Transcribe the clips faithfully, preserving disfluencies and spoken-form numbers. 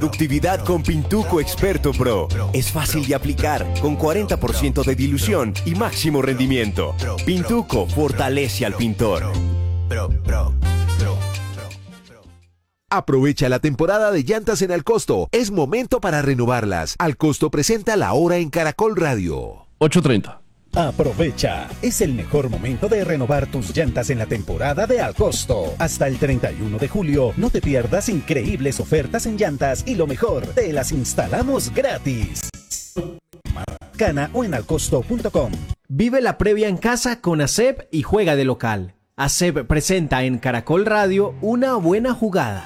Productividad con Pintuco Experto Pro. Es fácil de aplicar, con cuarenta por ciento de dilución y máximo rendimiento. Pintuco fortalece al pintor. Aprovecha la temporada de llantas en Alcosto. Es momento para renovarlas. Alcosto presenta La Hora en Caracol Radio. ocho treinta. Aprovecha, es el mejor momento de renovar tus llantas en la temporada de Alcosto. Hasta el treinta y uno de julio, no te pierdas increíbles ofertas en llantas y lo mejor, te las instalamos gratis. Cana o en alcosto punto com. Vive la previa en casa con A S E B y juega de local. A S E B presenta en Caracol Radio Una Buena Jugada.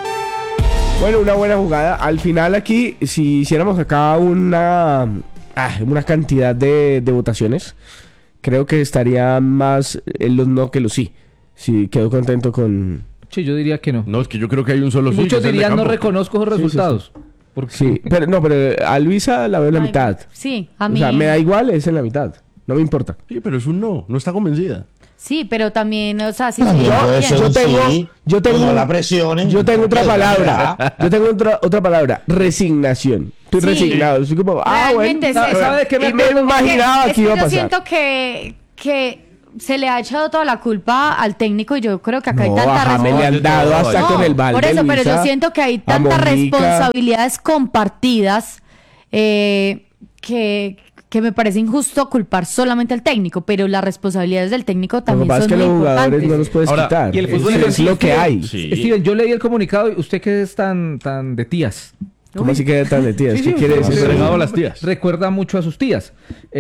Bueno, una buena jugada. Al final aquí, si hiciéramos acá una... Ah, una cantidad de, de votaciones, creo que estaría más en los no que los sí. Sí, quedo contento con... Sí, yo diría que no. No, es que yo creo que hay un solo sí. Muchos dirían no reconozco los resultados. Sí, sí, sí. Porque... sí, pero no, pero a Luisa la veo en la Ay, mitad. Sí, a mí. O sea, me da igual, es en la mitad. No me importa. Sí, pero es un no, no está convencida. Sí, pero también, o sea, si yo, yo tengo, sí, yo tengo, no la presionen. Yo tengo otra palabra. Yo tengo otra, otra palabra. Resignación. Estoy Sí. resignado. Estoy como, ah, Realmente bueno. es- ¿Sabes qué? Me, es me que- imaginaba es que iba a yo pasar. siento que, que se le ha echado toda la culpa al técnico y yo creo que acá No, hay tanta ajá, me le han responsabilidad. dado hasta con el balde, por eso, pero Luisa, yo siento que hay a tantas Monica. responsabilidades compartidas eh, que, que me parece injusto culpar solamente al técnico, pero las responsabilidades del técnico Lo que también pasa es son que muy los jugadores importantes. no los puedes Ahora, quitar. Y el fútbol es, es lo que hay. Sí. Steven, yo leí el comunicado y usted que es tan, tan de tías. ¿Cómo así que tan de tías? Sí, ¿Qué sí, quiere usted- decir? usted- Entregado a las tías. Recuerda mucho a sus tías.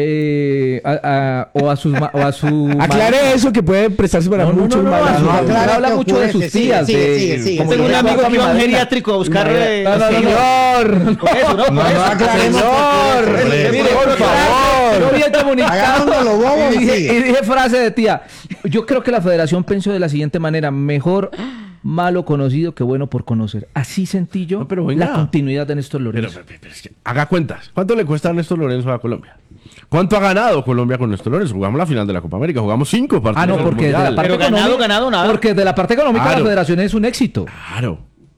Eh, a- a- o a sus ma- o a su Aclare eso que puede prestarse para No, no, muchos no, no, malos. no, no, jugadores. aclara- habla qué mucho de ocurre, sus sigue, tías, sigue, de- sigue, sigue. como Tengo que un le amigo llama que iba a un madrina. geriátrico a buscar... eh, No, no, no, no. Señor, Por eso, no, por No, eso. no aclaremos señor, porque- mire, Mire, por porque- favor. Yo vi el comunicado Agarrándolo, bobo, y, dije, sigue. y dije frase de tía. Yo creo que la federación pensó de la siguiente manera: mejor malo conocido que bueno por conocer. Así sentí yo No, pero venga. la continuidad de Néstor Pero, Lorenzo. pero, pero es que haga cuentas. ¿Cuánto le cuesta a Néstor Lorenzo a Colombia? ¿Cuánto ha ganado Colombia con Néstor Lorenzo? Jugamos la final de la Copa América, jugamos cinco partidos. Ah, no, en el porque de la Mundial. parte Pero ganado, económica, ganado, nada. porque de la parte económica Claro. la federación es un éxito. Claro.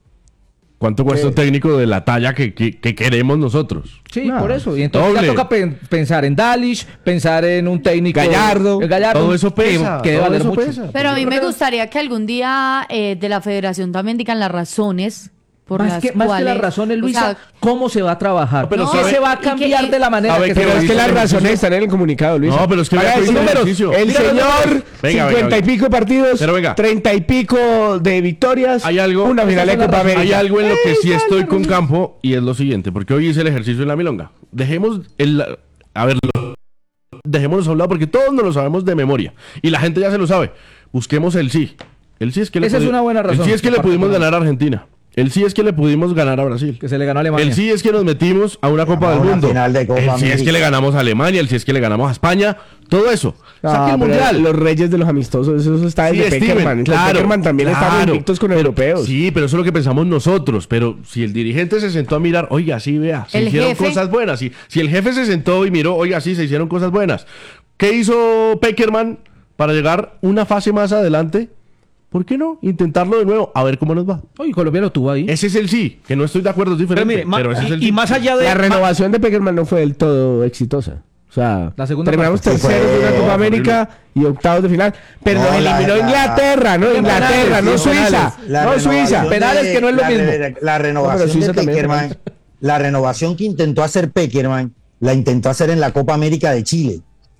¿Cuánto cuesta un técnico de la talla que, que, que queremos nosotros? Sí, No, por eso. Y entonces doble. ya toca pen- pensar en Dalish, pensar en un técnico Gallardo. el Gallardo Todo eso pesa. que, que todo vale eso mucho. pesa. Pero a mí me gustaría que algún día eh, de la federación también digan las razones por Más las que, más que cuales... las razones, o Luisa, sea, ¿cómo se va a trabajar? pero ¿Qué sabe- se va a y que- cambiar y- de la manera sabe que que se Pero lo es que hizo las el razones ejercicio. están en el comunicado, Luis. No, pero es que vea Haga que esos hizo el números. ejercicio. El Mira los señor, números. Venga, cincuenta y venga, pico partidos, Pero venga. treinta y pico de victorias, Hay algo, una final de Esas son Copa las- América. hay algo en lo que sí Esa es estoy la con razón. campo y es lo siguiente, porque hoy hice el ejercicio en la milonga. Dejemos el... A ver, lo- dejémonos a un lado porque todos nos lo sabemos de memoria y la gente ya se lo sabe. Busquemos el sí. El sí es que le Esa es pudi- una buena razón. El sí es que le Aparte, pudimos bueno. ganar a Argentina. El sí es que le pudimos ganar a Brasil. que se le ganó a Alemania. El sí es que nos metimos a una Copa A del una Mundo. final de Copa el sí es América. que le ganamos a Alemania, el sí es que le ganamos a España. Todo eso. Ah, Saque el pero mundial. los reyes de los amistosos, eso está Sí, desde Steven, Peckerman. claro, Peckerman también claro. estaban invictos con los europeos. Sí, pero eso es lo que pensamos nosotros. Pero si el dirigente se sentó a mirar, oiga, sí, vea, se El hicieron jefe. cosas buenas. Si, si el jefe se sentó y miró, oiga, sí, se hicieron cosas buenas. ¿Qué hizo Peckerman para llegar una fase más adelante? ¿Por qué no? Intentarlo de nuevo, a ver cómo nos va. Oye, Colombia lo tuvo ahí. Ese es el sí, que no estoy de acuerdo, es diferente. Pero mire, ma- pero ese es el y, y sí. más allá de... La renovación de Peckerman no fue del todo exitosa. O sea, La segunda terminamos parte. terceros de una Fue Copa América y octavos de final. Pero No, nos la- eliminó la- Inglaterra, no Inglaterra, no Sí, Suiza. la No renovación Suiza. de- Penales que no es lo la mismo. re- La No, renovación pero Suiza de también, Peckerman, también. la renovación que intentó hacer Peckerman, la intentó hacer en la Copa América de Chile.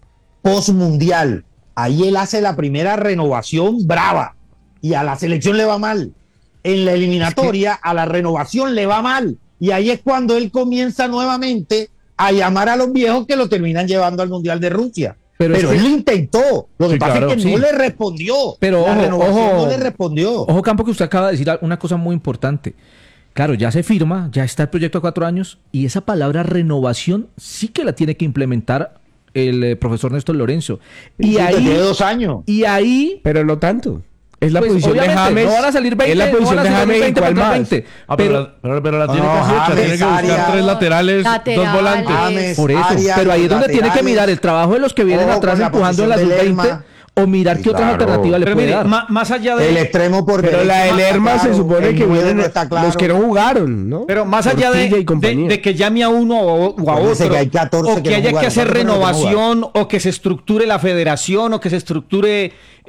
Post-mundial. Ahí él hace la primera renovación brava y a la selección le va mal. En la eliminatoria a la renovación le va mal. Y ahí es cuando él comienza nuevamente a llamar a los viejos que lo terminan llevando al Mundial de Rusia. Pero Pero, es que- él lo intentó. Lo que Sí, pasa claro, es que sí. no le respondió. Pero la ojo, renovación ojo. no le respondió. Ojo, Campo, que usted acaba de decir una cosa muy importante. Claro, ya se firma, ya está el proyecto a cuatro años y esa palabra renovación sí que la tiene que implementar el eh, profesor Néstor Lorenzo. Y Sí, ahí, tiene dos años. y ahí Pero no tanto. Es la pues, posición de obviamente, James. no van a salir veinte, es la no posición van a de salir James y veinte cuál contra más. veinte. Ah, pero, pero, la, pero, pero la tiene No, casi hecha, James, tiene que buscar Arias, tres laterales, laterales. dos volantes. James, por eso, Arias, pero ahí es donde tiene que laterales. mirar el trabajo de los que vienen Ojo atrás con la empujando en la posición sub de veinte. Lerma. o mirar qué otras Claro. alternativas le Pero puede mire, dar. ma- más allá de... El extremo por Pero la de derecha no está Lerma se claro, supone el que nueve vienen no está claro. los que no jugaron, ¿no? Pero más allá de, Portilla y de, compañía. de que llame a uno o, o a Acuérdese otro, que hay catorce o que que no haya que jugaron, hacer ¿cuántos fueron que no renovación, o que se estructure la federación, o que se estructure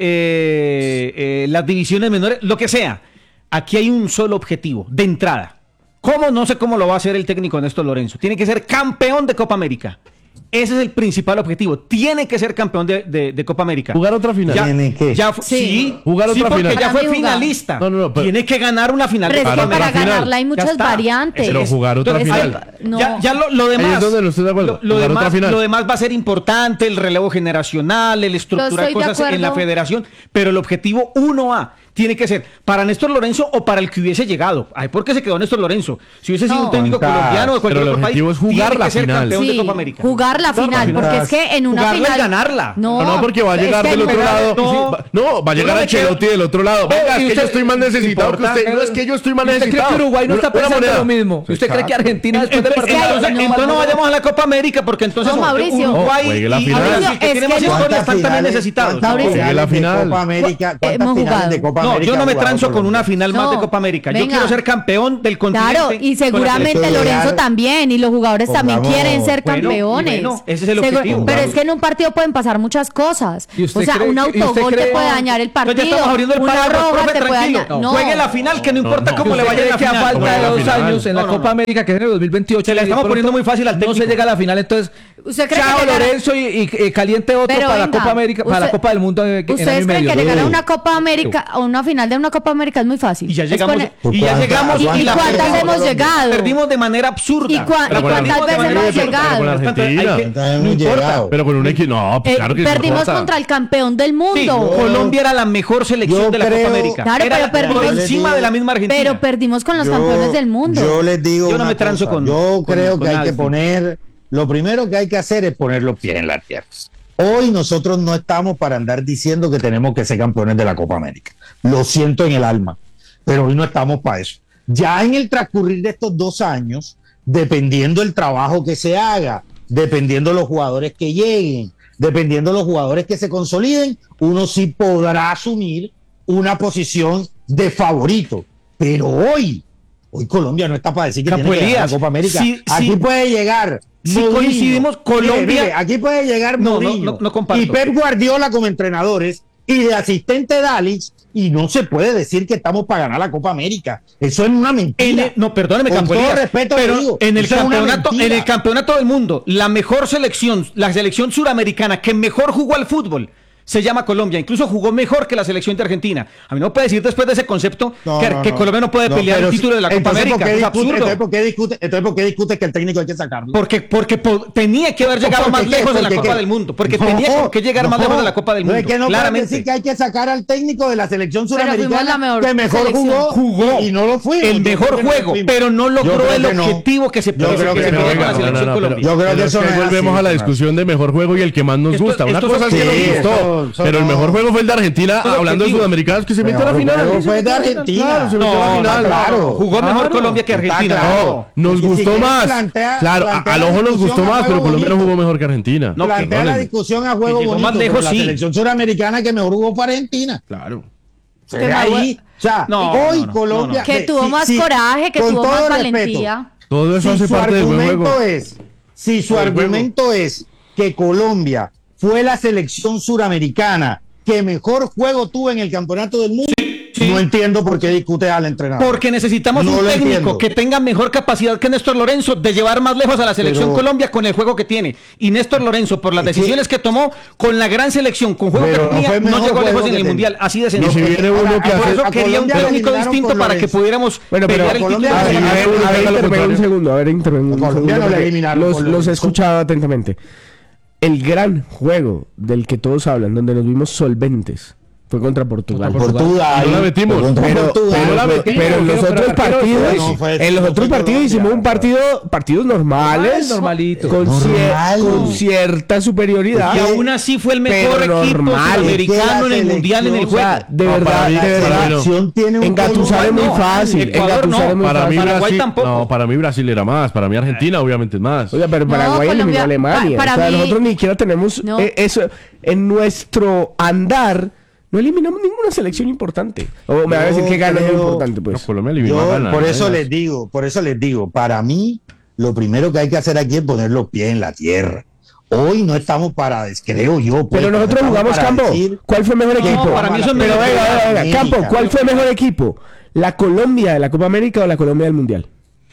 eh, eh, las divisiones menores, lo que sea. Aquí hay un solo objetivo, de entrada. ¿Cómo? No sé cómo lo va a hacer el técnico Néstor Lorenzo. Tiene que ser campeón de Copa América. Ese es el principal objetivo. Tiene que ser campeón de, de- de Copa América. Jugar otra final. Ya, Tiene que. ya fu- Sí. sí, Jugar sí, otra porque final. ya fue Para mí jugar. finalista. No, no, no, pero- Tiene que ganar una final Pero de es que Copa para América. ganarla hay Ya muchas está. variantes. Pero jugar otra Es que- final. no. Ya, ya lo, lo demás. Ahí es donde no estoy de acuerdo. Lo, lo Jugar otra demás, final. lo demás va a ser importante, el relevo generacional, el estructurar estoy de cosas en la acuerdo. federación, pero el objetivo uno A tiene que ser para Néstor Lorenzo o para el que hubiese llegado. Ay, ¿por qué se quedó Néstor Lorenzo? Si hubiese sido No. un técnico Jugar. colombiano de cualquier Pero el otro país, objetivo es jugar tiene la que ser final. campeón de Sí, Copa América. jugar la Jugar la final, final. porque es que en una Jugarla y final ganarla. No, No, no, porque va a es llegar que del en otro una- lado. no. No, va a Yo llegar no me Ancelotti quedo- del otro lado. Venga, Oh, es y que usted- yo estoy más necesitado que importa. usted. No, es que yo estoy más ¿Y usted cree necesitado. que Uruguay no está Una- una pensando moneda. lo mismo? ¿Usted cree que Argentina después de Entonces, partido- entonces, no, entonces no no. vayamos a la Copa América porque entonces No, Mauricio. Uruguay Oh, juegue la y final. Brasil, que Mauricio, tiene es más que- historia, ¿Cuántas están también finales- necesitados. cuántas Mauricio. finales La de final. Copa América, Hemos ¿cuántas finales jugado. de Copa No, América yo no ha me jugado transo con Colombia? una final más No, de Copa América. Yo venga. quiero ser campeón del continente. Claro, y con la seguramente selección. Lorenzo Llegar- también, y los jugadores también Pongamos- quieren ser Bueno, campeones. bueno, ese es el Seguro- objetivo. Pero es que en un partido pueden pasar muchas cosas. ¿Y usted O sea, cree un que- y usted autogol te cree- puede dañar el Entonces partido. ya estamos abriendo el Una paraguas, roja profe, te puede tranquilo. dañar. No. Juegue la final, que no importa no. cómo le ¿Usted vaya en cree la que a final. falta Como de en la dos final. años en la No, no, Copa no. América, que es en el dos mil veintiocho, Se la y de estamos pronto poniendo muy fácil al No técnico. se llega a la final, entonces ¿Usted cree chao que llegar a- Lorenzo y, y- y caliente otro Pero para la venga, Copa América, para la usted- Copa del Mundo en, en año ¿Ustedes y creen medio. que llegar a Sí. una Copa América, a una final de una Copa América es muy fácil? Y ya Es llegamos, poner- y ya ¿Cuántas- llegamos, ¿Y, cuántas y cuántas perdimos. hemos llegado? Perdimos de manera absurda. ¿Y, cua- Pero y con la- cuántas perdimos de veces manera hemos absurda, llegado? con la Por tanto, hay Argentina. que- Entonces no hemos importa. llegado. Pero con un equipo. No, pues Eh, claro que sí perdimos importa. contra el campeón del Sí, mundo. Colombia era la mejor selección Yo de la creo- Copa América. Claro, Era pero la- por perdimos- encima de la misma Argentina. Pero perdimos con los Yo- campeones del mundo. Yo les digo Yo no una me transo cosa, con- Yo con- creo con que hay nadie. que poner, lo primero que hay que hacer es poner los pies en la tierra. Hoy nosotros no estamos para andar diciendo que tenemos que ser campeones de la Copa América. Lo siento en el alma, pero hoy no estamos para eso. Ya en el transcurrir de estos dos años, dependiendo el trabajo que se haga, dependiendo los jugadores que lleguen, dependiendo los jugadores que se consoliden, uno sí podrá asumir una posición de favorito. Pero hoy, hoy Colombia no está para decir que Capo tiene que ganar Elías, la Copa América. sí, Aquí sí. puede llegar. Si Mourinho. coincidimos, Colombia- Mire, mire, aquí puede llegar No, no, Mourinho no, no comparto. y Pep Guardiola como entrenadores y de asistente Dalix, y no se puede decir que estamos para ganar la Copa América. Eso es una En mentira. el- no, perdóneme, Con Campo todo Elías, respeto le pero digo, en el eso es una campeonato, en mentira. el campeonato del mundo, la mejor selección, la selección suramericana que mejor jugó al fútbol, se llama Colombia. Incluso jugó mejor que la selección de Argentina. A mí no puede decir después de ese concepto No, que, no, que no. Colombia no puede No, pelear pero el si- título de la Copa entonces, América. ¿por qué Es discute- absurdo. Entonces, ¿por qué discute, entonces, ¿por qué discute que el técnico hay que sacarlo? Porque, porque po- tenía que haber llegado ¿Por más qué? lejos en la ¿Por qué? Copa del Mundo. Porque No, tenía que llegar más no, lejos de la Copa del no, Mundo. es que no puedes claramente. decir que hay que sacar al técnico de la selección Pero fuimos suramericana la mejor que mejor selección. jugó, Jugó y no lo fuimos. el Yo mejor creo que no juego, fuimos. pero no Yo logró creo el que no. objetivo que se Yo que creo se que pidió no, con la no, no, selección no, Colombia. Yo creo Pero que es eso que no es volvemos así, a la hermano. discusión de mejor juego y el que más nos Esto- gusta. Una esto cosa es es- que nos sí, gustó, eso- eso pero el no- mejor juego fue el de Argentina, Eso es hablando de objetivo. sudamericanos, que se metió a la Mejor final. juego Sí, fue se de metió a la final. Argentina. Claro, se metió a la No, final. no, claro. Jugó mejor Claro. Colombia que Está Argentina. claro. No, nos Y si gustó quieres más. plantea- Claro, a- plantea al la ojo nos discusión gustó a más, juego pero Colombia no bonito. jugó mejor que Argentina. No, Plantea la perdónenme. discusión a juego Que llegó bonito, más lejos, pero la sí. selección suramericana que mejor jugó fue Argentina. Claro. Se Que ve más ahí, o sea, No, hoy no, no, Colombia Que ve, tuvo si- más si- coraje, que con tuvo todo más respeto, valentía. Todo eso si hace su parte del buen argumento juego. es, si su Del argumento es que Colombia fue la selección suramericana que mejor juego tuvo en el campeonato del mundo, sí. no entiendo por qué discute al entrenador. Porque necesitamos No un lo técnico entiendo. que tenga mejor capacidad que Néstor Lorenzo de llevar más lejos a la selección Pero- Colombia con el juego que tiene. Y Néstor Lorenzo, por las Es que- decisiones que tomó, con la gran selección, con juego Pero que no tenía, fue el no, mejor llegó juego lejos en que el tenía. Mundial. Así de Y si sencillo. viene uno Ahora, que a- Por hace... eso a quería un Colombia lo técnico eliminaron distinto por para que Lorenzo. pudiéramos Bueno, pero pelear a el Colombia título. lo A ver, a ver, eliminaron a ver, por intervengo un Lorenzo. segundo, a ver, intervengo un A Colombia segundo, no le porque eliminaron los, por los he Lorenzo. escuchado atentamente. El gran juego del que todos hablan, donde nos vimos solventes, Fue contra Portugal. Portugal. No la metimos. Contra Pero, Portugal. pero, la metimos. pero en los Pero otros arquero, partidos, no fue- en los no otros fue partidos Colombia. hicimos un partido, partidos normales, Normalito. con, cier- Normal. con cierta superioridad. Y aún así fue el mejor Pero equipo normal. sudamericano en el mundial en el O sea, juego. de No, verdad, para mí- de para verdad. mí no. selección tiene un Engatusar es muy no, fácil. Ecuador Engatusar no. es muy Para mí fácil. Paraguay Brasil, tampoco. no, para mí Brasil era más, para mí Argentina obviamente es más. Oiga, pero No, Paraguay eliminó Colombia- a Alemania. pa- para o sea, mí- nosotros ni siquiera tenemos No. eh, eso. En nuestro andar, no eliminamos ninguna selección importante. O me va a decir Yo que gana es creo- importante, No, pues. Colombia eliminó a Yo, Ghana, por ¿no? eso les digo, por eso les digo, para mí, lo primero que hay que hacer aquí es poner los pies en la tierra. Hoy no estamos para, creo yo. pues, Pero no nosotros estamos jugamos para campo. decir ¿Cuál fue mejor que equipo? para mí eso es Pero mejor venga, que venga, América. campo. ¿Cuál fue mejor equipo? ¿La Colombia de la Copa América o la Colombia del Mundial?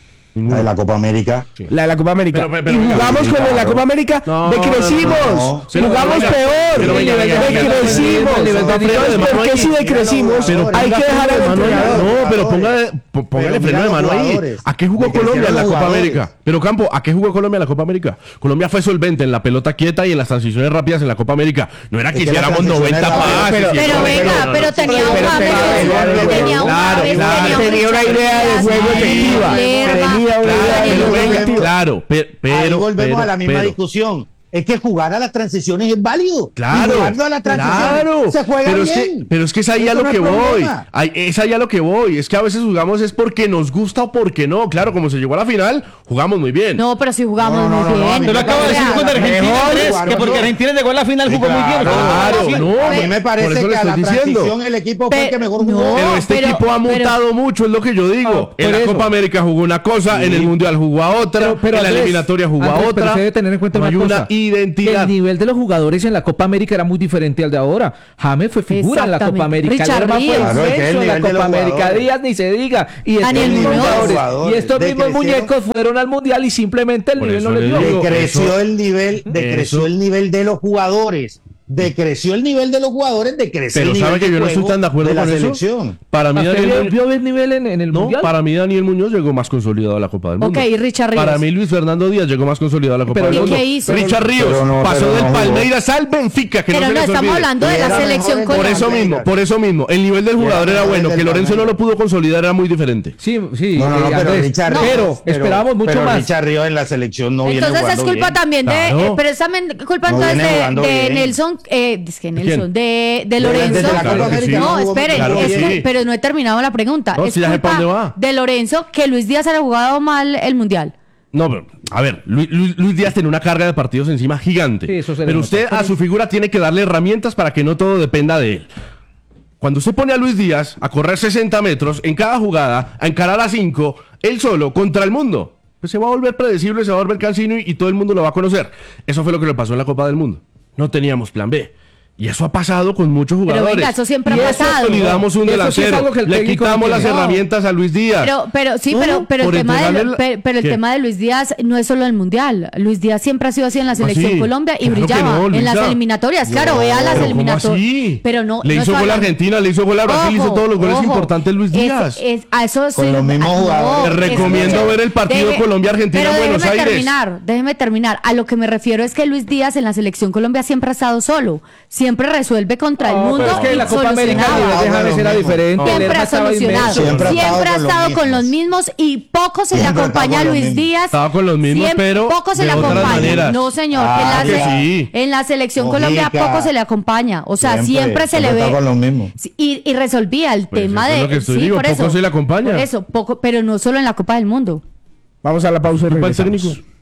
la de la Copa América. La de la Copa América. Pero, pero, pero, y jugamos sí, con la de la claro. Copa América. No, decrecimos. no, no. Pero, jugamos venga, peor. pero, venga, venga, venga, decrecimos. el nivel de freno de Entonces, mano ¿por qué ahí. si decrecimos? Pero Hay ponga que dejar freno al de mano ahí. entrenador. No, pero ponga, po- póngale Pero freno de mira mano los ahí. jugadores. ¿A qué jugó De que Colombia en la hicieron Copa los jugadores. América? Pero Campo, ¿a qué jugó Colombia en la Copa América? Colombia fue solvente en la pelota quieta y en las transiciones rápidas en la Copa América. No era que Es que las hiciéramos noventa transiciones pases. rápidas- y Pero eso, venga, no, no, pero no. tenía Pero un tenía James, idea de tenía un juego. Claro, James, claro. tenía un Tenía una Richard idea de Díaz, juego efectiva. Lerma, Tenía una idea de Daniel juego Rueda. efectiva. Claro, pe- pero. Ahí volvemos pero, a la misma pero. discusión. Es que jugar a las transiciones es válido. Claro, Y jugando a las transiciones claro. se juega pero es bien. que, pero es que es ahí a Eso lo no que es voy. problema. Ahí- Es ahí a lo que voy. Es que a veces jugamos es porque nos gusta o porque no. Claro, como se llegó a la final, jugamos muy bien. No, pero si jugamos No, no, muy no, no, a bien. mí Yo lo me acabo de decir O sea, contra Argentina, mejor, Andrés, claro, que porque no. Argentina llegó a la final Sí, jugó muy bien. claro, Claro, Sí. no. A mí me por eso parece le que a estoy la diciendo. transición el equipo fue el que mejor Pero- jugó. no, Pero este pero- equipo ha pero- mutado mucho, es lo que yo digo. Ah, en por la eso. Copa América jugó una cosa, en el Mundial jugó a otra, Pero- pero en la Andrés, eliminatoria jugó a Andrés, pero otra. se debe tener en cuenta no hay una una cosa. identidad. El nivel de los jugadores en la Copa América era muy diferente al de ahora. James fue figura en la Copa Exactamente. América. Richard Lerma fue Díaz. Claro, es que es el inmenso en la nivel de Copa los América. jugadores. Díaz ni se diga. Y estos Daniel mismos Muñoz. jugadores, y estos mismos Decrecieron. muñecos fueron al Mundial y simplemente el Por nivel eso no les le dio. digo. Decreció eso- el nivel, decreció eso- el nivel de los jugadores. Decreció el nivel de los jugadores, decreció Pero el nivel sabe que de yo no estoy juego tan de acuerdo de la con eso. selección. Para mí, ¿Usted Daniel vio, Muñoz- vio el nivel en, en el No, Mundial? para mí Daniel Muñoz llegó más consolidado a la Copa del Mundo. Ok, y Richard Ríos. Para mí Luis Fernando Díaz llegó más consolidado a la Copa Pero del ¿y Mundo. qué hizo? Richard Ríos Pero no, pasó pero del no jugó. Palmeiras al Benfica, que Pero no se no, les estamos olvide. hablando de Y la era selección mejor en Por el eso colombiana. mismo, por eso mismo, el nivel del jugador era mejor bueno, del que Lorenzo no lo pudo consolidar, era muy diferente. Sí, sí. No, no, no, eh, pero Andrés. Richard No, Ríos- pero esperábamos mucho pero más. Richard Ríos en la selección no viene Entonces es jugando culpa bien. también de, Claro. eh, pero es también culpa No entonces viene de, jugando de bien. Nelson, eh, es que Nelson, de, de Desde Lorenzo. la Copa Claro que América sí. No, jugó- esperen, Claro que es que- sí. pero no he terminado la pregunta. No, es si ya sé culpa pa' dónde va. de Lorenzo que Luis Díaz haya jugado mal el Mundial. No, pero, a ver, Luis, Luis- Luis Díaz tiene una carga de partidos encima gigante. Sí, eso se le pero nota. usted a su figura tiene que darle herramientas para que no todo dependa de él. Cuando usted pone a Luis Díaz a correr sesenta metros en cada jugada, a encarar a cinco, él solo, contra el mundo, pues se va a volver predecible, se va a volver cansino y, y todo el mundo lo va a conocer. Eso fue lo que le pasó en la Copa del Mundo. No teníamos plan B. Y eso ha pasado con muchos Pero jugadores. venga, eso siempre y ha eso pasado. consolidamos un Eso sí es delantero. algo que el Le técnico quitamos no las tiene. herramientas a Luis Díaz. Pero, pero sí, No, pero, pero el por tema de, entregarle la- pero, pero el ¿Qué? tema de Luis Díaz no es solo el Mundial. Luis Díaz siempre ha sido así en la selección sí? Colombia y Claro que brillaba no, en las Luisa. eliminatorias. No, Claro, vea las pero ¿cómo eliminatorias. así? Pero no. Le no hizo estoy gol a hablando- Argentina, le hizo gol a Brasil, hizo Ojo, todos los goles ojo. importantes Luis Es- Díaz. es- a eso Con sí- los mismos ah, jugadores. Te recomiendo escuche, ver el partido deje- Colombia-Argentina pero en Buenos déjeme Aires. terminar, déjeme terminar. A lo que me refiero es que Luis Díaz en la selección Colombia siempre ha estado solo. Siempre resuelve contra el No, mundo pero es que y en la Copa América solucionaba. el nivel de Ah, James bueno, era mismo. diferente. Siempre Lerma ha estaba solucionado. inmenso. Siempre Siempre, ha estado ha con los estado con los mismos. mismos y poco se le Siempre ha acompaña a estado con los Luis mismos. Díaz. Estaba con los mismos, Siempre- pero poco se de le otras acompaña. maneras. No, señor. Ah, en, la, que se- sí. en la selección Mojica. Colombia poco se le acompaña. O sea, siempre, Siempre, se le siempre ve. está con los mismos. Sí, Y, y resolvía el Pues tema eso de. es lo que estoy sí, digo, por poco eso, se le acompaña. Por eso, poco, pero no solo en la Copa del Mundo. Vamos a la pausa y Culpa del regresamos. técnico.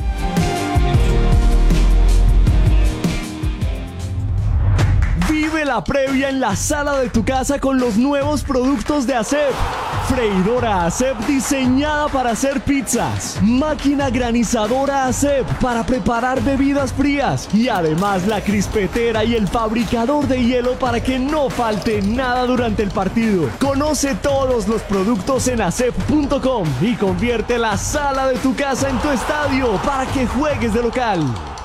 Vive la previa en la sala de tu casa con los nuevos productos de Acep. Freidora Acep diseñada para hacer pizzas. Máquina granizadora Acep para preparar bebidas frías. Y además la crispetera y el fabricador de hielo para que no falte nada durante el partido. Conoce todos los productos en acep punto com y convierte la sala de tu casa en tu estadio para que juegues de local.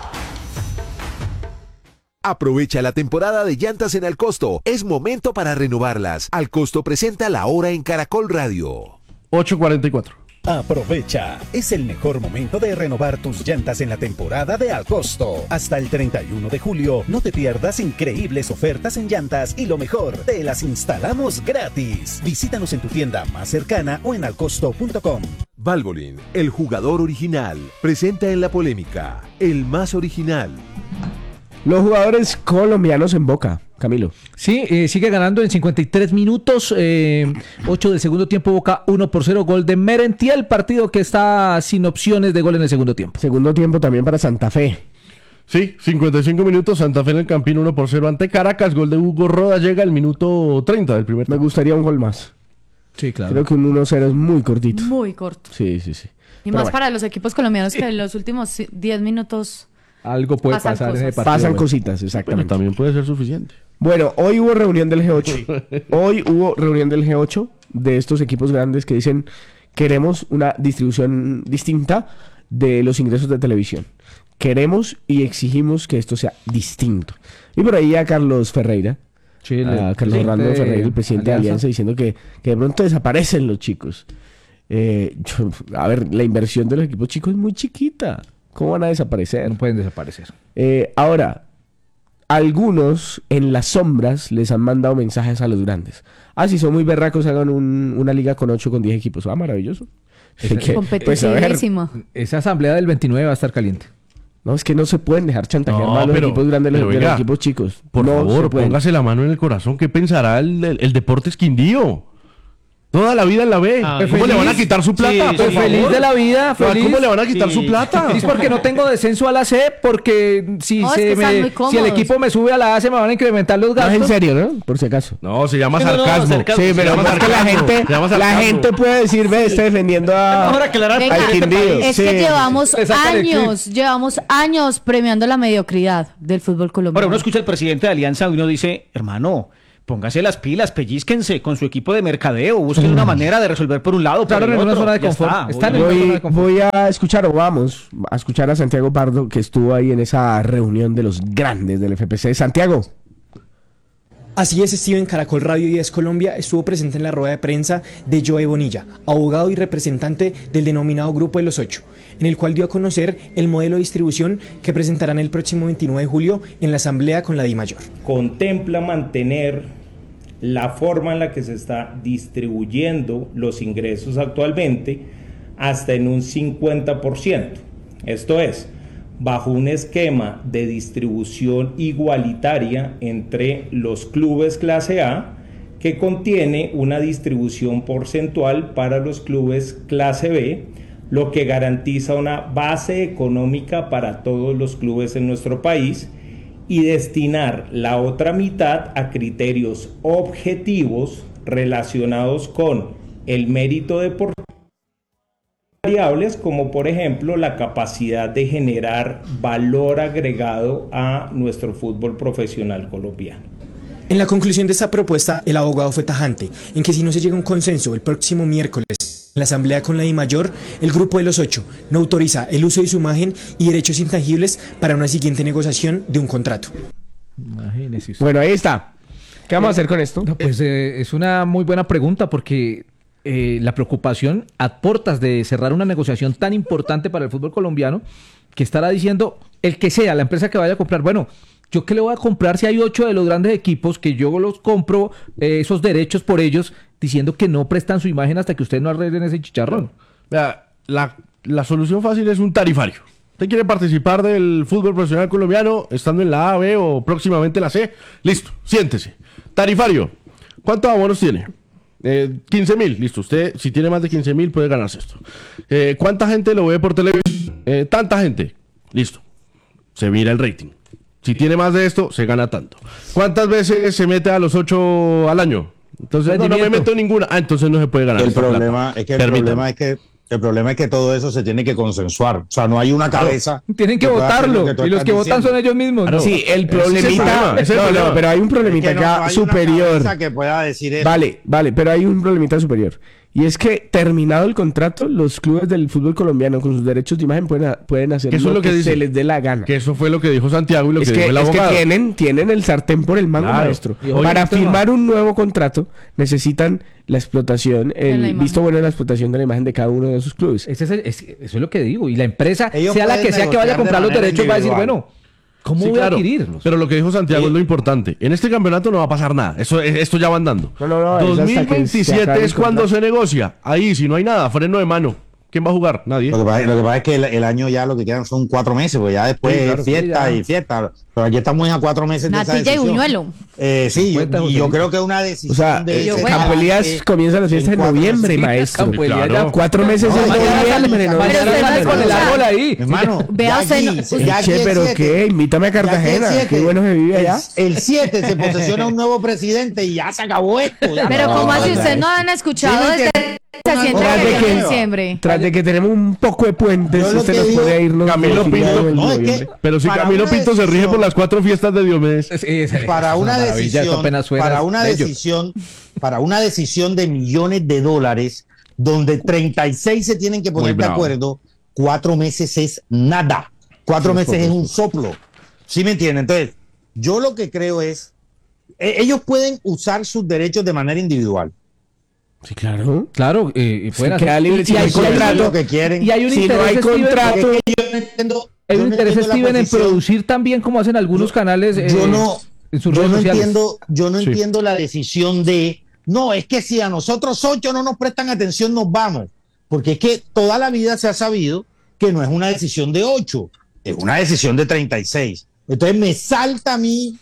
Aprovecha la temporada de llantas en Al Costo. Es momento para renovarlas. Al Costo presenta la hora en Caracol Radio. ocho cuarenta y cuatro. Aprovecha, es el mejor momento de renovar tus llantas en la temporada de Al Costo. Hasta el treinta y uno de julio, no te pierdas increíbles ofertas en llantas y lo mejor, te las instalamos gratis. Visítanos en tu tienda más cercana o en alcosto punto com. Valvoline, el jugador original, presenta en la polémica, el más original. Los jugadores colombianos en Boca, Camilo. Sí, eh, sigue ganando en cincuenta y tres minutos, eh, ocho del segundo tiempo, Boca uno por cero, gol de Merentiel, partido que está sin opciones de gol en el segundo tiempo. Segundo tiempo también para Santa Fe. Sí, cincuenta y cinco minutos, Santa Fe en el Campín uno por cero ante Caracas, gol de Hugo Roda, llega al minuto treinta del primer tiempo. Me gustaría un gol más. Sí, claro. Creo que un uno cero es muy cortito. Muy corto. Sí, sí, sí. Y Pero más bueno. para los equipos colombianos que en los últimos diez minutos... Algo puede Pasan pasar en ese cosas. partido. Pasan bueno. cositas, exactamente. Bueno, también puede ser suficiente. Bueno, hoy hubo reunión del G ocho. Hoy hubo reunión del G ocho de estos equipos grandes que dicen queremos una distribución distinta de los ingresos de televisión. Queremos y exigimos que esto sea distinto. Y por ahí a Carlos Ferreira, Sí, a el Carlos presidente Orlando de Ferreira, el presidente de Alianza. Alianza, diciendo que, que de pronto desaparecen los chicos. Eh, yo- a ver, la inversión de los equipos chicos es muy chiquita. ¿Cómo van a desaparecer? No pueden desaparecer. Eh, ahora, algunos en las sombras les han mandado mensajes a los grandes. Ah, si son muy berracos, hagan un- una liga con ocho, con diez equipos. Ah, maravilloso. Esa- Que, pues, a ver, Competitísima. Esa asamblea del veintinueve va a estar caliente. no, es que no se pueden dejar chantajear No, más los pero- equipos grandes de los, pero de los venga, equipos chicos. Por No se favor, pueden. póngase la mano en el corazón. ¿Qué pensará el, el, el Deportes Quindío? Toda la vida en la B. Ay, ¿Cómo le van a feliz. quitar su plata? Sí, por sí. favor? Feliz de la vida, Pero, feliz. ¿Cómo le van a quitar Sí. su plata? Feliz porque no tengo descenso a la C, porque si, No, es se que están me- muy si el cómodos. equipo me sube a la A se me van a incrementar los No, gastos. es en serio, ¿no? Por si acaso. No, se llama Sí, no, no, sarcasmo. sarcasmo. Sí, Se pero llama más que la sarcasmo, gente, se llama la sarcasmo. gente puede decir, ve, está defendiendo a, Mejor aclarar Venga, para al este Quindío. país. Es Sí. que llevamos Le sacan el años, llevamos años premiando la mediocridad del fútbol Ahora colombiano. uno escucha al presidente de Alianza y uno dice, hermano, póngase las pilas, pellizquense con su equipo de mercadeo, busquen una manera de resolver por un lado, Claro, por el en una otro. zona de Ya confort. está, Están obvio. en una zona Voy, de confort. voy a escuchar, o vamos a escuchar a Santiago Pardo, que estuvo ahí en esa reunión de los grandes del F P C. Santiago. Así es, Steven. Caracol Radio y Es Colombia estuvo presente en la rueda de prensa de Joe Bonilla, abogado y representante del denominado Grupo de los Ocho, en el cual dio a conocer el modelo de distribución que presentarán el próximo veintinueve de julio en la asamblea con la DIMAYOR. Contempla mantener la forma en la que se está distribuyendo los ingresos actualmente hasta en un cincuenta por ciento. Esto es, bajo un esquema de distribución igualitaria entre los clubes clase A, que contiene una distribución porcentual para los clubes clase B, lo que garantiza una base económica para todos los clubes en nuestro país, y destinar la otra mitad a criterios objetivos relacionados con el mérito deportivo, variables como por ejemplo la capacidad de generar valor agregado a nuestro fútbol profesional colombiano. En la conclusión de esta propuesta, el abogado fue tajante en que si no se llega a un consenso el próximo miércoles en la asamblea con la DIMAYOR, el Grupo de los Ocho no autoriza el uso de su imagen y derechos intangibles para una siguiente negociación de un contrato. Imagínese usted. Bueno, ahí está. ¿Qué vamos a hacer con esto? No, pues eh, es una muy buena pregunta porque eh, la preocupación a portas de cerrar una negociación tan importante para el fútbol colombiano, que estará diciendo el que sea, la empresa que vaya a comprar, bueno, ¿yo qué le voy a comprar si hay ocho de los grandes equipos que yo los compro eh, esos derechos por ellos, diciendo que no prestan su imagen hasta que ustedes no arreglen ese chicharrón? Vea, la, la solución fácil es un tarifario. ¿Usted quiere participar del fútbol profesional colombiano estando en la A, B o próximamente la C? Listo, siéntese. Tarifario. ¿Cuántos abonos tiene? Eh, quince mil. Listo. Usted, si tiene más de quince mil, puede ganarse esto. Eh, ¿Cuánta gente lo ve por televisión? Eh, tanta gente. Listo. Se mira el rating. Si tiene más de esto, se gana tanto. ¿Cuántas veces se mete a los ocho al año? Entonces, no, no me meto ninguna. Ah, entonces no se puede ganar. El esta problema plata. es que el Permítame. problema es que el problema es que todo eso se tiene que consensuar. O sea, no hay una cabeza. Tienen que pueda hacer votarlo lo tú y los estás que votan diciendo. son ellos mismos. ¿no? Sí, el Ese es el problemita. problema, ese es el No, problema. no, pero hay un Es problemita que no acá hay una superior. cabeza que pueda decir eso. Vale, vale, pero hay un problemita superior. Y es que, terminado el contrato, los clubes del fútbol colombiano con sus derechos de imagen pueden, pueden hacer Eso lo, es lo que, que dice, se les dé la gana. Que eso fue lo que dijo Santiago y lo es que, que, dijo el es abogado. que tienen, tienen el sartén por el mango, Claro. maestro. Y oye, Para este firmar va. un nuevo contrato necesitan la explotación, De la el imagen. visto bueno de la explotación de la imagen de cada uno de sus clubes. Ese es el- es- eso es lo que digo. Y la empresa, Ellos sea la pueden que sea que vaya a negociar de comprar los manera derechos, va a decir, individual. bueno, ¿cómo Sí, voy claro. a adquirirlos? Pero lo que dijo Santiago es lo importante. En este campeonato no va a pasar nada. Eso, esto ya va andando. No, no, no, es hasta que se dos mil veintisiete acabe el es cuando contrato. se negocia. Ahí, si no hay nada, freno de mano. ¿Quién va a jugar? Nadie. Lo que pasa, lo que pasa es que el, el año ya lo que quedan son cuatro meses, pues ya después Sí, claro. fiesta Sí, ya. y fiesta. Pero aquí estamos a cuatro meses de esa Natilla y decisión. buñuelo. Eh, sí, yo, Cuenta, y yo Joselito. creo que es una decisión O sea, de... eh, se Campo Elías hace comienza las fiestas en cuatro noviembre, meses. maestro. Campo Elías Claro. ya- Cuatro meses No, en mañana noviembre, sale- no, mañana no, sale no, con no, el no, árbol ahí. Hermano, Vea ya usted, aquí- no- ya aquí Che, el pero siete, qué, invítame a ya aquí el Cartagena. siete, Qué bueno se vive allá. El siete se posesiona un nuevo presidente y ya se acabó esto. ya Pero no, como no, así no, ustedes no. no han escuchado Dime desde que- se siente Tras de que en que- diciembre. Tras de que tenemos un poco de puentes, Yo lo usted que nos digo- puede irnos. Camilo de Pinto. en No, es que- noviembre. Pero si para Camilo una Pinto se rige decisión- por las cuatro fiestas de Diomedes. Para una maravilla, esto decisión, apenas suena para una bello. decisión, para una decisión de millones de dólares, donde treinta y seis se tienen que poner Muy de bravo. acuerdo, cuatro meses es nada. Cuatro Sí, meses por es un soplo. ¿Sí me entienden? Entonces, yo lo que creo es, eh, ellos pueden usar sus derechos de manera individual. Sí, claro. Claro, eh, Se queda libre, y, si y no hay hay contrato, lo que quieren. y hay un Si no interés, hay Steven, contrato, Porque es que yo no entiendo, hay yo un no interés, entiendo la Steven, en posición. producir también como hacen algunos canales eh, yo no, en sus yo redes no sociales. entiendo, yo no Sí. entiendo la decisión de no, es que si a nosotros ocho no nos prestan atención, nos vamos. Porque es que toda la vida se ha sabido que no es una decisión de ocho, es una decisión de treinta y seis. Entonces me salta a mí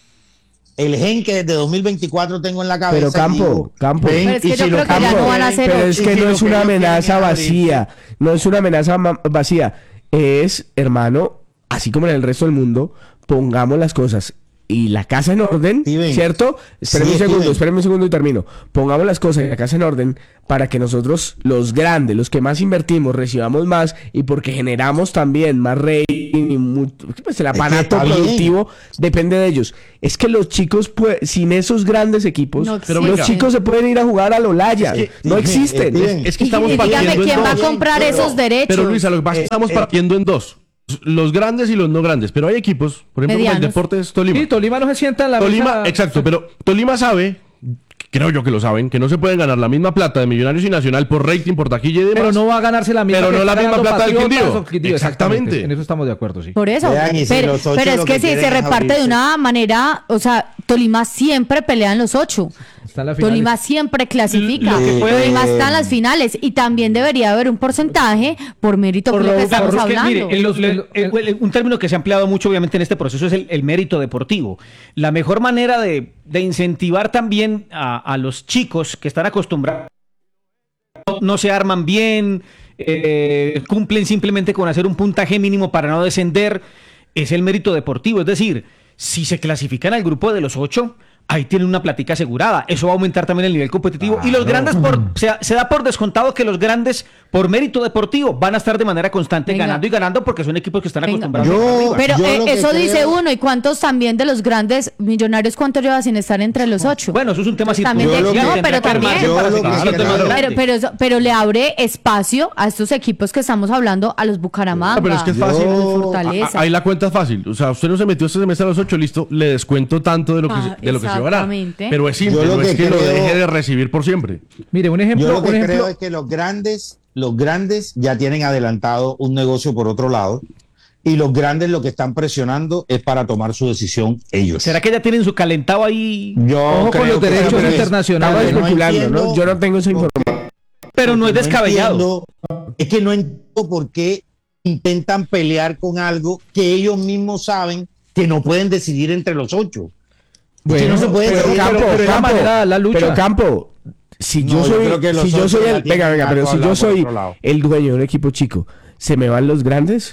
el gen que desde dos mil veinticuatro tengo en la cabeza. Pero y Campo, digo, Campo. ven, Pero es que y yo si creo lo que ya quieren, no van a ser Pero ocho. es y que si no lo es una ellos quieren amenaza es vacía. No es una amenaza ma- vacía. Es, hermano, así como en el resto del mundo, pongamos las cosas y la casa en orden, Steven. ¿cierto? Espérame Sí, un segundo, Steven. espérame un segundo y termino. Pongamos las cosas y la casa en orden para que nosotros, los grandes, los que más invertimos, recibamos más y porque generamos también más rating y mu- pues el que aparato está bien. productivo depende de ellos. Es que los chicos, pue- sin esos grandes equipos, No pero los existen. chicos se pueden ir a jugar a Lolaya. Es que- no Steven, existen. Steven. Es que Y- estamos y dígame partiendo en quién va a dos. comprar Pero- esos derechos. Pero Luisa, lo que pasa es que Eh, estamos eh. partiendo en dos. Los grandes y los no grandes. Pero hay equipos, por ejemplo, como el Medianos. Deportes Tolima. Sí, Tolima no se sienta en la Tolima, mesa. exacto, pero Tolima sabe, creo yo que lo saben, que no se pueden ganar la misma plata de Millonarios y Nacional por rating, por taquilla y demás. Pero no va a ganarse la misma. Pero que no la está misma ganando plata del Patriotas Quindío. o Quindío, Exactamente. En eso estamos de acuerdo, sí. Por eso. Vean, y si pero los ocho pero es lo que que si quieren se es reparte de abrirse. una manera, o sea, Tolima siempre pelea en los ocho. Está en la final. Tolima siempre clasifica. Lo que puede- Tolima está en las finales y también debería haber un porcentaje por mérito Por por lo que lo- estamos Claro, es que, hablando. mire, en los- el- el- el- un término que se ha empleado mucho obviamente en este proceso es el, el mérito deportivo. La mejor manera de, de incentivar también a, a los chicos que están acostumbrados, no, no se arman bien, eh, cumplen simplemente con hacer un puntaje mínimo para no descender, es el mérito deportivo. Es decir, si se clasifican al grupo de los ocho, ahí tienen una plática asegurada. Eso va a aumentar también el nivel competitivo. Y los grandes, por, se, se da por descontado que los grandes, por mérito deportivo, van a estar de manera constante Venga. ganando y ganando porque son equipos que están Venga. acostumbrados Yo- a ir arriba. Pero Yo eh, lo que eso creo- dice uno. ¿Y cuántos también de los grandes millonarios, cuánto lleva sin estar entre los ocho? Bueno, eso es un tema También circunstancial. de- Yo lo no, que- pero Tendrá que también. armarse Yo para lo seguir que siendo creo- más Pero, grande. pero, eso- pero le abre espacio a estos equipos que estamos hablando, a los Bucaramanga, No, pero es que es Yo- fácil. a los A- Fortaleza. a- Ahí la cuenta es fácil. O sea, usted no se metió este semestre a los ocho, listo, le descuento tanto de lo que, Ah, se- de lo que se llevará. exactamente. Pero es simple, Yo lo no es que que lo creo- deje de recibir por siempre. Mire, un ejemplo. Yo lo que un ejemplo creo es que los grandes, los grandes ya tienen adelantado un negocio por otro lado y los grandes lo que están presionando es para tomar su decisión ellos. ¿Será que ya tienen su calentado ahí? Yo Ojo con creo los que- derechos pero es- internacionales. Estamos no especulando, entiendo- ¿no? Yo no tengo esa información. Pero no es No descabellado. entiendo- es que no entiendo por qué intentan pelear con algo que ellos mismos saben que no pueden decidir entre los ocho. Es que no se puede pero decidir. Campo, pero es la Campo, manera, la lucha. pero Campo, si yo No, yo soy, creo que los si yo otros soy ya el, tienen venga, venga, algo pero si hablado yo por soy otro lado. el dueño de un equipo chico, ¿se me van los grandes?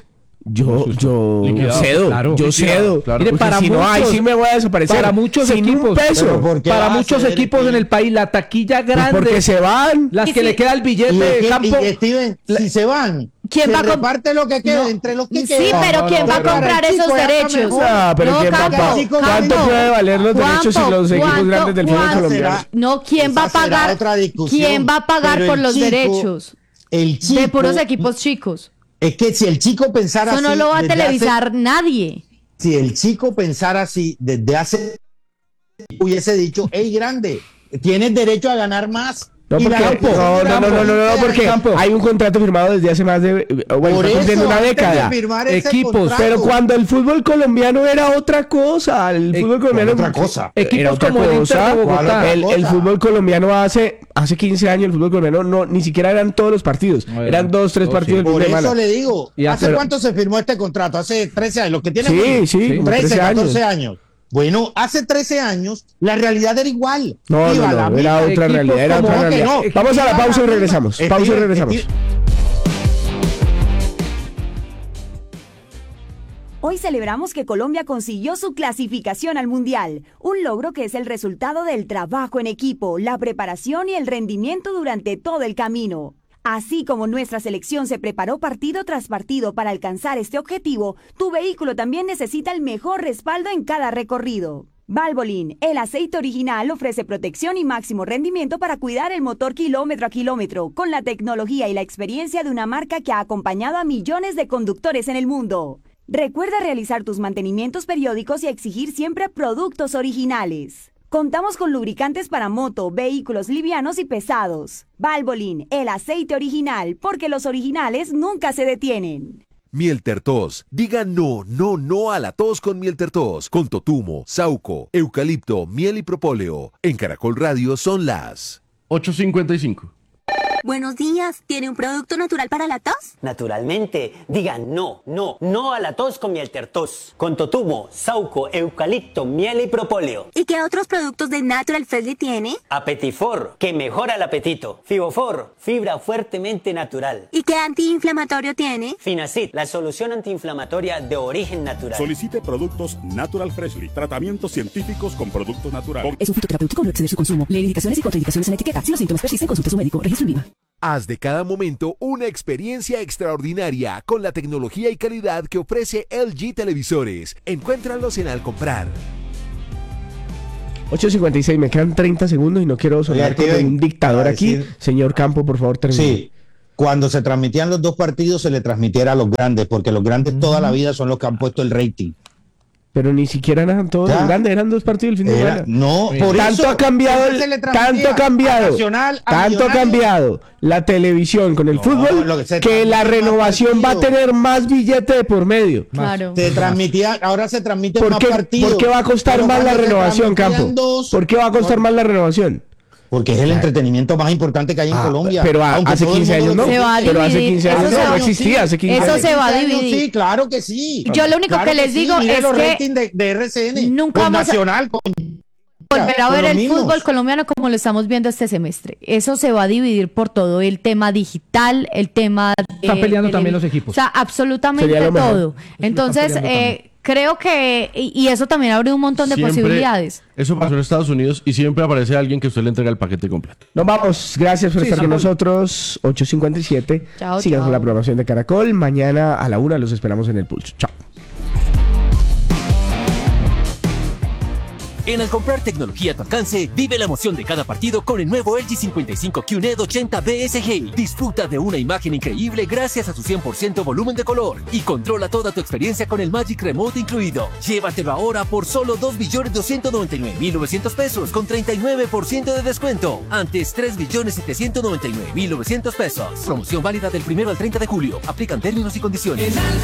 Yo, yo Liquidado. cedo, Claro. yo Liquidado, cedo. claro. Mire, Porque para si no, muchos, ahí sí me voy a desaparecer. Para muchos sin equipos, un peso. Pero ¿por qué para va a muchos ceder equipos el en el país, la taquilla grande, Porque se van. las Y que si- le queda el billete Y, de es que- campo. y Steven, si se van, ¿Quién se va a comp- reparte lo que queda No. entre los que Sí, quedan. pero No, ¿quién no, va a pero comprar para el esos chico ya está derechos? mejor. No, pero No, ¿quién va- Campo, va- Campo. ¿cuánto puede valer los derechos si ¿Cuánto? los equipos ¿Cuánto? grandes del fútbol ¿Cuánto? colombiano? No, ¿quién Esa va a será pagar? otra discusión. ¿Quién va a pagar Pero por el los chico- derechos? El chico, De puros equipos chicos. es que si el chico pensara Eso así, no lo va a desde televisar hace- nadie. si el chico pensara así desde hace hubiese dicho, hey grande, tienes derecho a ganar más. No, Y porque, la- no, no, no, no, no, no, porque hay un contrato firmado desde hace más de, eh, bueno, Por está cumpliendo eso, una antes de década. firmar ese Equipos, contrato. pero cuando el fútbol colombiano era otra cosa, el Eh, fútbol colombiano otra cosa. era Equipos otra como el Inter cosa. de Bogotá. El, el fútbol colombiano hace hace quince años el fútbol colombiano no ni siquiera eran todos los partidos, No, eran dos, tres dos, partidos sí. el fin Por de eso semana. le digo, Y ¿hace pero- cuánto se firmó este contrato? Hace trece años, los que tienen Sí, bueno, sí, como trece, trece años. catorce años. Bueno, hace trece años la realidad era igual. No, Iba no, la no, era misma. otra equipos realidad, era como otra que realidad. no. Vamos a la Iba pausa y misma. regresamos. Pausa y Steven, regresamos. Steven, Hoy celebramos que Colombia consiguió su clasificación al Mundial, un logro que es el resultado del trabajo en equipo, la preparación y el rendimiento durante todo el camino. Así como nuestra selección se preparó partido tras partido para alcanzar este objetivo, tu vehículo también necesita el mejor respaldo en cada recorrido. Valvoline, el aceite original, ofrece protección y máximo rendimiento para cuidar el motor kilómetro a kilómetro, con la tecnología y la experiencia de una marca que ha acompañado a millones de conductores en el mundo. Recuerda realizar tus mantenimientos periódicos y exigir siempre productos originales. Contamos con lubricantes para moto, vehículos livianos y pesados. Valvoline, el aceite original, porque los originales nunca se detienen. Miel Tertos. Diga no, no, no a la tos con Miel Tertos. Con totumo, sauco, eucalipto, miel y propóleo. En Caracol Radio son las ocho cincuenta y cinco. Buenos días, ¿tiene un producto natural para la tos? Naturalmente, diga no, no, no a la tos con Miel Tertos. Con totumo, sauco, eucalipto, miel y propóleo. ¿Y qué otros productos de Natural Freshly tiene? Apetifor, que mejora el apetito. Fibofor, fibra fuertemente natural. ¿Y qué antiinflamatorio tiene? Finacid, la solución antiinflamatoria de origen natural. Solicite productos Natural Freshly. Tratamientos científicos con productos naturales. Es un fitoterapéutico, no exceder su consumo. Lee indicaciones y contraindicaciones en la etiqueta. Si los síntomas persisten, consulte a su médico. Registro INVIMA. Haz de cada momento una experiencia extraordinaria con la tecnología y calidad que ofrece L G Televisores. Encuéntralos en Al Comprar. ocho cincuenta y seis, me quedan treinta segundos y no quiero sonar Oiga, como Steven, un dictador para aquí. decir- Señor Campo, por favor, termine. Sí, cuando se transmitían los dos partidos se le transmitiera a los grandes, porque los grandes toda la vida son los que han puesto el rating. Pero ni siquiera eran todos Ya. grandes, eran dos partidos el fin de Era- semana. no, por tanto eso ha cambiado, siempre el- se le transmitía tanto ha a cambiado, Nacional, a tanto ha Millonarios. cambiado la televisión con el No, fútbol lo que se que la transmite más renovación va a partidos. tener más billete de por medio. Claro. Se transmitía, ahora se transmiten ¿Por más qué, partidos. ¿Por qué va a costar Pero más la cuando se renovación, transmitían Campo? dos- ¿Por qué va a costar más la renovación? Porque es el entretenimiento más importante que hay en Ah, Colombia. pero a- Aunque hace todo el quince mundo años lo no. Se va a critique. Pero hace dividir. quince Eso años se no, va- no existía. Hace quince Eso años. se va a quince años, dividir. Sí, claro que sí. Yo lo único Claro que les sí. digo Mire es los que ratings de, de R C N. nunca con vamos a- Nacional, con volver a con ver los el mismos. fútbol colombiano como lo estamos viendo este semestre. Eso se va a dividir por todo el tema digital, el tema de Están peleando televi- también los equipos. O sea, absolutamente Sería lo mejor. todo. Entonces, peleando eh, creo que y, y eso también abre un montón de Siempre- posibilidades. Eso pasó en Estados Unidos y siempre aparece alguien que usted le entrega el paquete completo. Nos vamos. Gracias por Sí, estar con Samuel. nosotros. ocho cincuenta y siete. Chao, Sigan chao. con la programación de Caracol. Mañana a la una los esperamos en el Pulso. Chao. En Al Comprar tecnología a tu alcance, vive la emoción de cada partido con el nuevo L G cincuenta y cinco Q N E D ochenta B S G. Disfruta de una imagen increíble gracias a su cien por ciento volumen de color y controla toda tu experiencia con el Magic Remote incluido. Llévatelo ahora por solo dos millones doscientos noventa y nueve mil novecientos pesos con treinta y nueve por ciento de descuento. Antes tres millones setecientos noventa y nueve mil novecientos pesos. Promoción válida del primero al treinta de julio. Aplican términos y condiciones.